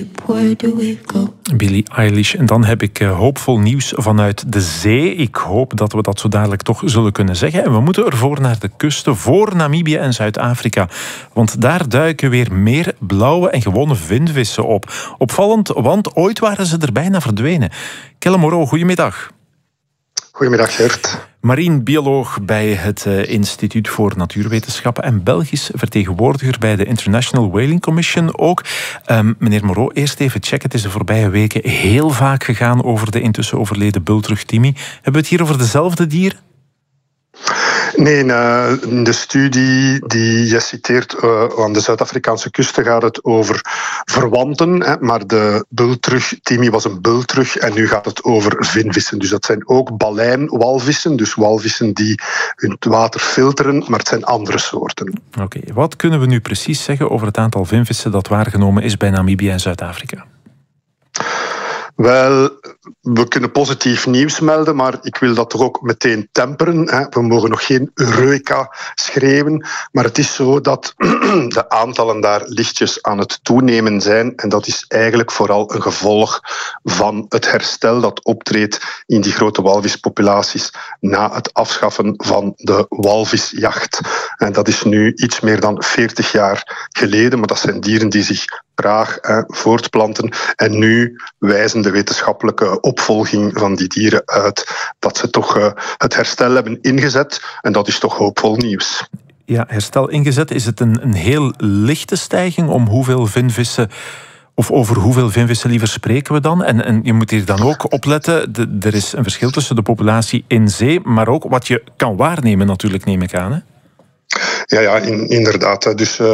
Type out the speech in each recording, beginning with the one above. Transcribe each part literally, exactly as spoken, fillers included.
Billie Eilish. En dan heb ik uh, hoopvol nieuws vanuit de zee. Ik hoop dat we dat zo dadelijk toch zullen kunnen zeggen. En we moeten ervoor naar de kusten, voor Namibië en Zuid-Afrika. Want daar duiken weer meer blauwe en gewone vinvissen op. Opvallend, want ooit waren ze er bijna verdwenen. Kelle Moreau, goedemiddag. Goedemiddag, Gert. Marinebioloog bij het uh, Instituut voor Natuurwetenschappen en Belgisch vertegenwoordiger bij de International Whaling Commission ook. Um, meneer Moreau, eerst even checken. Het is de voorbije weken heel vaak gegaan over de intussen overleden bultrug Timmy. Hebben we het hier over dezelfde dieren? Nee, in de studie die je citeert uh, aan de Zuid-Afrikaanse kusten gaat het over verwanten, hè, maar de bultrug Timmy was een bultrug en nu gaat het over vinvissen. Dus dat zijn ook baleinwalvissen, dus walvissen die hun water filteren, maar het zijn andere soorten. Oké, okay. Wat kunnen we nu precies zeggen over het aantal vinvissen dat waargenomen is bij Namibië en Zuid-Afrika? Wel, we kunnen positief nieuws melden, maar ik wil dat toch ook meteen temperen. Hè. We mogen nog geen Eureka schreeuwen, maar het is zo dat de aantallen daar lichtjes aan het toenemen zijn. En dat is eigenlijk vooral een gevolg van het herstel dat optreedt in die grote walvispopulaties na het afschaffen van de walvisjacht. En dat is nu iets meer dan veertig jaar geleden, maar dat zijn dieren die zich traag hè, voortplanten. En nu wijzen de wetenschappelijke opvolging van die dieren uit dat ze toch uh, het herstel hebben ingezet. En dat is toch hoopvol nieuws. Ja, herstel ingezet. Is het een, een heel lichte stijging om hoeveel vinvissen... Of over hoeveel vinvissen liever spreken we dan? En, en je moet hier dan ook opletten. De, er is een verschil tussen de populatie in zee, maar ook wat je kan waarnemen natuurlijk, neem ik aan. Hè? Ja, ja in, inderdaad. Dus uh,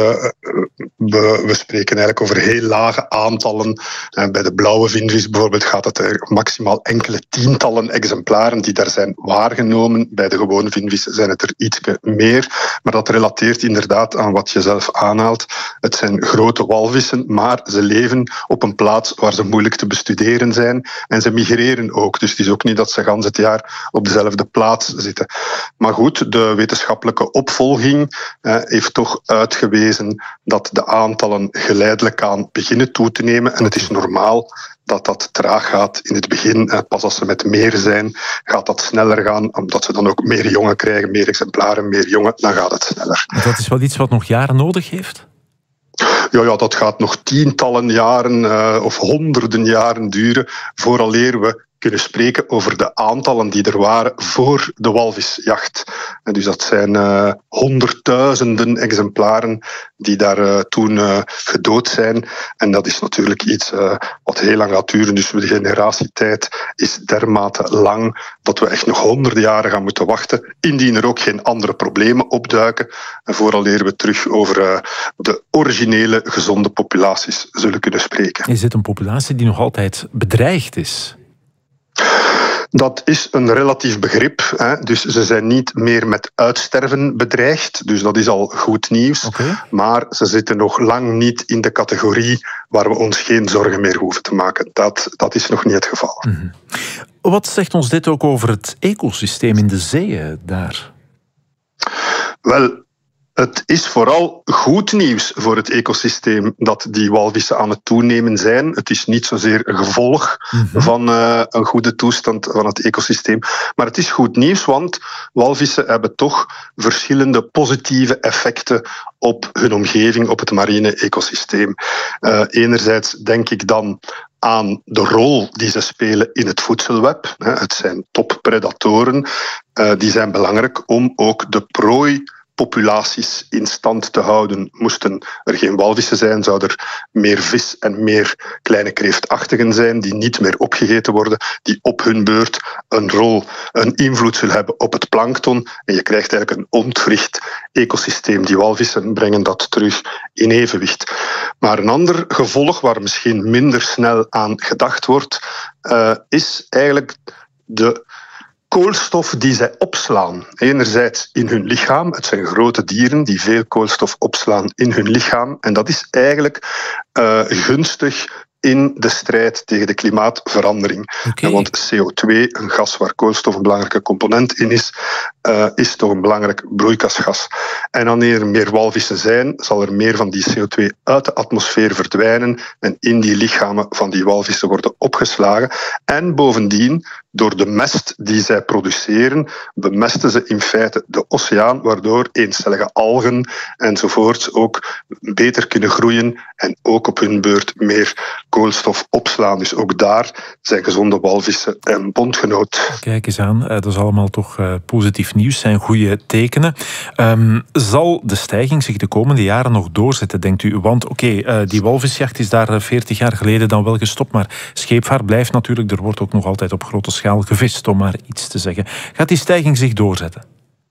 we, we spreken eigenlijk over heel lage aantallen. Uh, bij de blauwe vinvis bijvoorbeeld gaat het er maximaal enkele tientallen exemplaren die daar zijn waargenomen. Bij de gewone vinvis zijn het er iets meer. Maar dat relateert inderdaad aan wat je zelf aanhaalt. Het zijn grote walvissen, maar ze leven op een plaats waar ze moeilijk te bestuderen zijn. En ze migreren ook. Dus het is ook niet dat ze gans het jaar op dezelfde plaats zitten. Maar goed, de wetenschappelijke opvolging Uh, heeft toch uitgewezen dat de aantallen geleidelijk aan beginnen toe te nemen. En het is normaal dat dat traag gaat in het begin. Uh, pas als ze met meer zijn, gaat dat sneller gaan. Omdat ze dan ook meer jongen krijgen, meer exemplaren, meer jongen, dan gaat het sneller. Dat is wel iets wat nog jaren nodig heeft? Ja, ja, dat gaat nog tientallen jaren uh, of honderden jaren duren vooraleer we kunnen spreken over de aantallen die er waren voor de walvisjacht. En dus dat zijn uh, honderdduizenden exemplaren die daar uh, toen uh, gedood zijn. En dat is natuurlijk iets uh, wat heel lang gaat duren. Dus de generatietijd is dermate lang dat we echt nog honderden jaren gaan moeten wachten, indien er ook geen andere problemen opduiken. En vooraleer we terug over uh, de originele gezonde populaties zullen kunnen spreken. Is dit een populatie die nog altijd bedreigd is? Dat is een relatief begrip. Hè. Dus ze zijn niet meer met uitsterven bedreigd. Dus dat is al goed nieuws. Okay. Maar ze zitten nog lang niet in de categorie waar we ons geen zorgen meer hoeven te maken. Dat, dat is nog niet het geval. Mm-hmm. Wat zegt ons dit ook over het ecosysteem in de zeeën daar? Wel, het is vooral goed nieuws voor het ecosysteem dat die walvissen aan het toenemen zijn. Het is niet zozeer een gevolg mm-hmm. van uh, een goede toestand van het ecosysteem. Maar het is goed nieuws, want walvissen hebben toch verschillende positieve effecten op hun omgeving, op het marine ecosysteem. Uh, enerzijds denk ik dan aan de rol die ze spelen in het voedselweb. Het zijn toppredatoren. Uh, die zijn belangrijk om ook de prooi populaties in stand te houden. Moesten er geen walvissen zijn, zou er meer vis en meer kleine kreeftachtigen zijn die niet meer opgegeten worden, die op hun beurt een rol, een invloed zullen hebben op het plankton. En je krijgt eigenlijk een ontwricht ecosysteem. Die walvissen brengen dat terug in evenwicht. Maar een ander gevolg waar misschien minder snel aan gedacht wordt, uh, is eigenlijk de koolstof die zij opslaan. Enerzijds in hun lichaam. Het zijn grote dieren die veel koolstof opslaan in hun lichaam. En dat is eigenlijk uh, gunstig in de strijd tegen de klimaatverandering. Okay. Want C O twee, een gas waar koolstof een belangrijke component in is, uh, is toch een belangrijk broeikasgas. En wanneer er meer walvissen zijn, zal er meer van die C O twee uit de atmosfeer verdwijnen en in die lichamen van die walvissen worden opgeslagen. En bovendien, door de mest die zij produceren, bemesten ze in feite de oceaan, waardoor eencellige algen enzovoort ook beter kunnen groeien en ook op hun beurt meer koolstof opslaan. Dus ook daar zijn gezonde walvissen een bondgenoot. Kijk eens aan, dat is allemaal toch uh, positief nieuws, zijn goede tekenen. Um, zal de stijging zich de komende jaren nog doorzetten, denkt u? Want oké, okay, uh, die walvisjacht is daar veertig jaar geleden dan wel gestopt, maar scheepvaart blijft natuurlijk, er wordt ook nog altijd op grote schaal gevist, om maar iets te zeggen. Gaat die stijging zich doorzetten?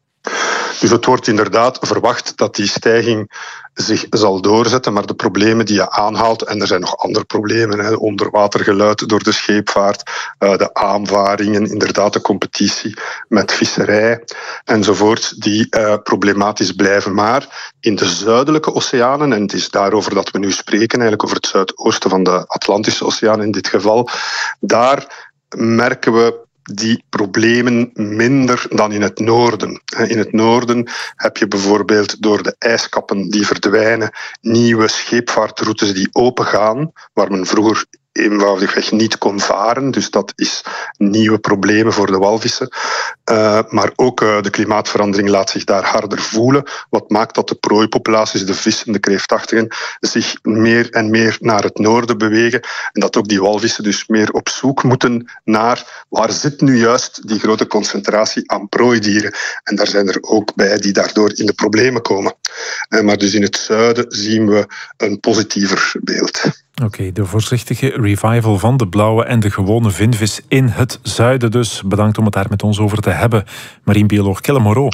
Dus het wordt inderdaad verwacht dat die stijging zich zal doorzetten, maar de problemen die je aanhaalt, en er zijn nog andere problemen, hè, onderwatergeluid door de scheepvaart, de aanvaringen, inderdaad de competitie met visserij enzovoort, die uh, problematisch blijven. Maar in de zuidelijke oceanen, en het is daarover dat we nu spreken, eigenlijk over het zuidoosten van de Atlantische Oceaan in dit geval, daar merken we die problemen minder dan in het noorden. In het noorden heb je bijvoorbeeld door de ijskappen die verdwijnen nieuwe scheepvaartroutes die opengaan, waar men vroeger eenvoudigweg niet kon varen. Dus dat is nieuwe problemen voor de walvissen. Uh, maar ook uh, de klimaatverandering laat zich daar harder voelen. Wat maakt dat de prooipopulaties, de vissen, de kreeftachtigen, zich meer en meer naar het noorden bewegen. En dat ook die walvissen dus meer op zoek moeten naar waar zit nu juist die grote concentratie aan prooidieren. En daar zijn er ook bij die daardoor in de problemen komen. Uh, maar dus in het zuiden zien we een positiever beeld. Oké, okay, de voorzichtige revival van de blauwe en de gewone vinvis in het zuiden dus. Bedankt om het daar met ons over te hebben. Marinebioloog Kelle Moreau.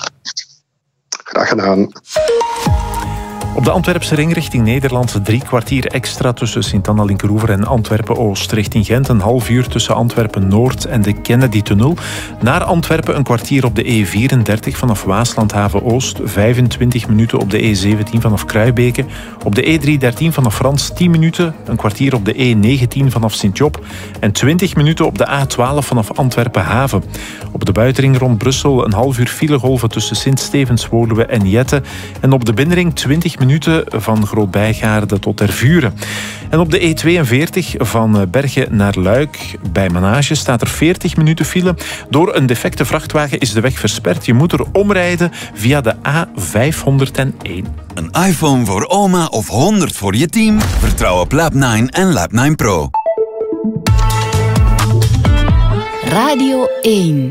Graag gedaan. Op de Antwerpse ring richting Nederland drie kwartier extra tussen Sint-Anna-Linkeroever en Antwerpen-Oost. Richting Gent een half uur tussen Antwerpen-Noord en de Kennedy-tunnel. Naar Antwerpen een kwartier op de E vierendertig vanaf Waaslandhaven-Oost. vijfentwintig minuten op de E zeventien vanaf Kruibeke. Op de E driehonderddertien vanaf Frans tien minuten. Een kwartier op de E negentien vanaf Sint-Job. En twintig minuten op de A twaalf vanaf Antwerpen-Haven. Op de buitenring rond Brussel een half uur filegolven tussen Sint-Stevens, Woluwe en Jette. En op de binnenring twintig minuten van Groot-Bijgaarde tot Tervuren. En op de E tweeënveertig van Bergen naar Luik bij Manage staat er veertig minuten file. Door een defecte vrachtwagen is de weg versperd. Je moet er omrijden via de A vijfhonderdéén. Een iPhone voor oma of honderd voor je team? Vertrouw op Lab negen en Lab negen Pro. Radio één.